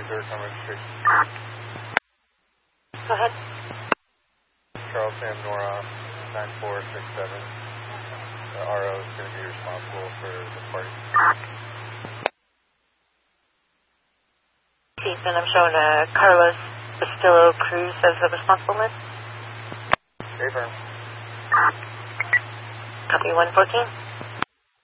Zurich on registration. Go ahead. Charles Sam Nora, 9467. The RO is going to be responsible for the party. And I'm showing Carlos Bastillo Cruz as the responsible list. Okay, firm. Copy 114.